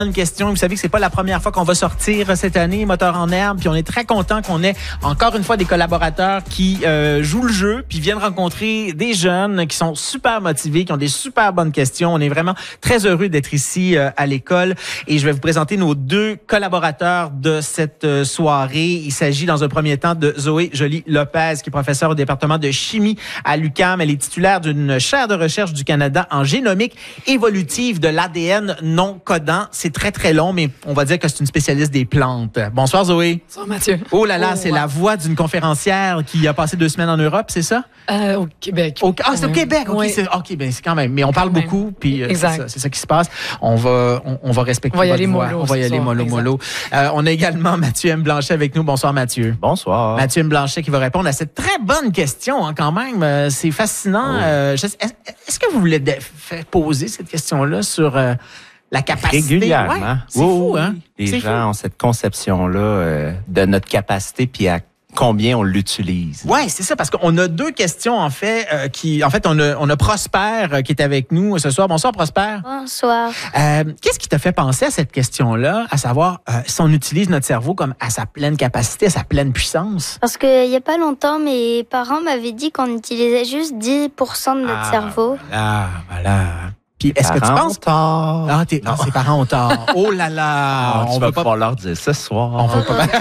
Une question, vous savez que c'est pas la première fois qu'on va sortir cette année Moteur en herbe, puis on est très content qu'on ait encore une fois des collaborateurs qui jouent le jeu, puis viennent rencontrer des jeunes qui sont super motivés, qui ont des super bonnes questions. On est vraiment très heureux d'être ici à l'école et je vais vous présenter nos deux collaborateurs de cette soirée. Il s'agit dans un premier temps de Zoé Joly-Lopez, qui est professeure au département de chimie à l'UQAM. Elle est titulaire d'une chaire de recherche du Canada en génomique évolutive de l'ADN non codant. C'est très, très long, mais on va dire que c'est une spécialiste des plantes. Bonsoir, Zoé. Bonsoir, Mathieu. Oh là là, c'est la voix d'une conférencière qui a passé 2 semaines en Europe, c'est ça? Au Québec. C'est au Québec. OK, oui. c'est quand même. Mais on parle beaucoup, puis c'est ça qui se passe. On va respecter votre voix. On va y aller mollo. On a également Mathieu M. Blanchet avec nous. Bonsoir, Mathieu. Bonsoir. Mathieu M. Blanchet qui va répondre à cette très bonne question, hein, quand même. C'est fascinant. Est-ce que vous voulez faire poser cette question-là sur la capacité? Régulièrement. Ouais, c'est fou, hein? Les gens ont cette conception-là de notre capacité, puis à combien on l'utilise. Oui, c'est ça, parce qu'on a 2 questions, en fait, on a Prosper qui est avec nous ce soir. Bonsoir, Prosper. Bonsoir. Qu'est-ce qui t'a fait penser à cette question-là, à savoir si on utilise notre cerveau comme à sa pleine capacité, à sa pleine puissance? Parce qu'il n'y a pas longtemps, mes parents m'avaient dit qu'on utilisait juste 10% de notre cerveau. Voilà. Puis, est-ce que tu penses... Ses parents ont tort. Oh là là! On va pas leur dire ce soir. On veut pas...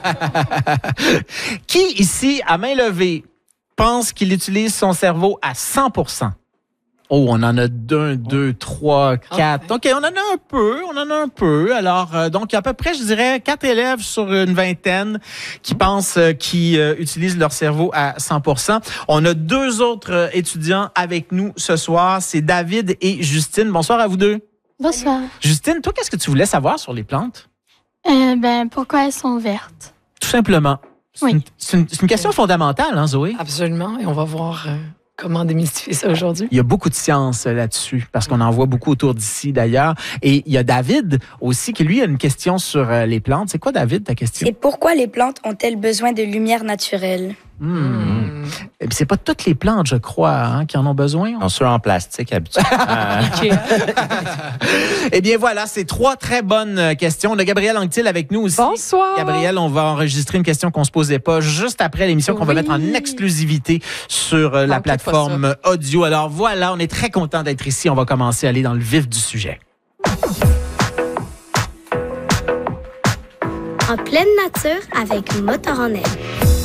Qui, ici, à main levée, pense qu'il utilise son cerveau à 100%? Oh, on en a 1, 2, 3, 4. OK, on en a un peu. Alors, donc, il y a à peu près, je dirais, 4 élèves sur une vingtaine qui pensent qu'ils utilisent leur cerveau à 100%. On a 2 autres étudiants avec nous ce soir. C'est David et Justine. Bonsoir à vous deux. Bonsoir. Justine, toi, qu'est-ce que tu voulais savoir sur les plantes? Pourquoi elles sont vertes? Tout simplement. Oui. C'est une question fondamentale, hein, Zoé? Absolument. Et on va voir comment démystifier ça aujourd'hui. Il y a beaucoup de science là-dessus, parce qu'on en voit beaucoup autour d'ici, d'ailleurs. Et il y a David aussi, qui lui a une question sur les plantes. C'est quoi, David, ta question? C'est pourquoi les plantes ont-elles besoin de lumière naturelle? Et puis c'est pas toutes les plantes, je crois, hein, qui en ont besoin. On se en plastique habituellement. Eh bien voilà, c'est 3 très bonnes questions. On a Gabrielle Anctil avec nous aussi. Bonsoir. Gabrielle, on va enregistrer une question qu'on se posait pas juste après l'émission qu'on va mettre en exclusivité sur la plateforme audio. Alors voilà, on est très content d'être ici. On va commencer à aller dans le vif du sujet. En pleine nature avec Moteur en herbe.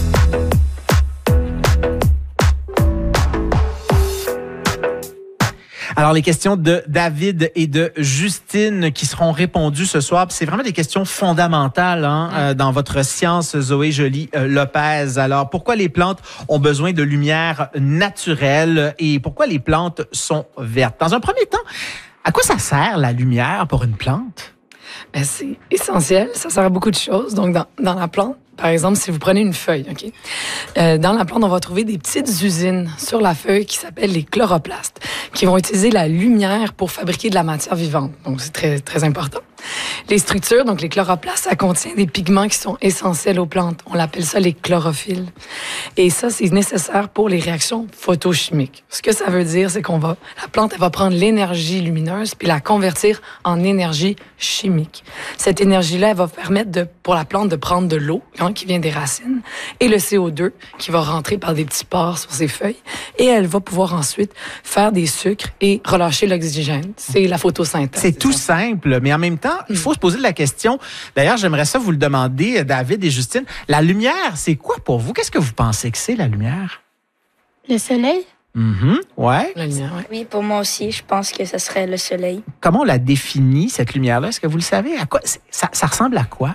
Alors, les questions de David et de Justine qui seront répondues ce soir. C'est vraiment des questions fondamentales dans votre science, Zoé Joly-Lopez. Alors, pourquoi les plantes ont besoin de lumière naturelle et pourquoi les plantes sont vertes? Dans un premier temps, à quoi ça sert la lumière pour une plante? C'est essentiel. Ça sert à beaucoup de choses. Donc, dans la plante, par exemple, si vous prenez une feuille, OK? Dans la plante, on va trouver des petites usines sur la feuille qui s'appellent les chloroplastes, qui vont utiliser la lumière pour fabriquer de la matière vivante. Donc, c'est très, très important. Les structures, donc les chloroplastes, ça contient des pigments qui sont essentiels aux plantes. On l'appelle ça les chlorophylles. Et ça, c'est nécessaire pour les réactions photochimiques. Ce que ça veut dire, c'est la plante, elle va prendre l'énergie lumineuse puis la convertir en énergie chimique. Cette énergie-là, elle va permettre pour la plante de prendre de l'eau, qui vient des racines, et le CO2 qui va rentrer par des petits pores sur ses feuilles. Et elle va pouvoir ensuite faire des sucres et relâcher l'oxygène. C'est la photosynthèse. C'est tout simple, mais en même temps, il faut se poser la question. D'ailleurs, j'aimerais ça vous le demander, David et Justine. La lumière, c'est quoi pour vous? Qu'est-ce que vous pensez que c'est, la lumière? Le soleil? Ouais. La lumière, ouais. Oui, pour moi aussi, je pense que ce serait le soleil. Comment on la définit, cette lumière-là? Est-ce que vous le savez? À quoi ça ressemble à quoi?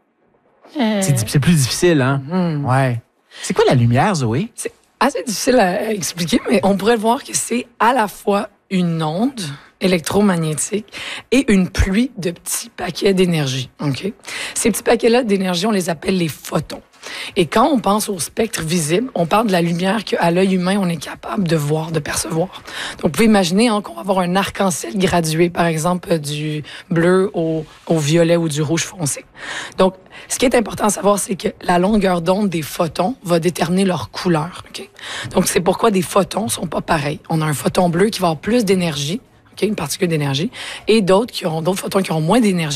C'est plus difficile, hein? Ouais. C'est quoi la lumière, Zoé? C'est assez difficile à expliquer, mais on pourrait voir que c'est à la fois une onde électromagnétique et une pluie de petits paquets d'énergie. OK? Ces petits paquets-là d'énergie, on les appelle les photons. Et quand on pense au spectre visible, on parle de la lumière qu'à l'œil humain, on est capable de voir, de percevoir. Donc, vous pouvez imaginer qu'on va avoir un arc-en-ciel gradué, par exemple, du bleu au violet ou du rouge foncé. Donc, ce qui est important à savoir, c'est que la longueur d'onde des photons va déterminer leur couleur. Okay? Donc, c'est pourquoi des photons sont pas pareils. On a un photon bleu qui va avoir plus d'énergie, okay, une particule d'énergie, et d'autres photons qui auront moins d'énergie.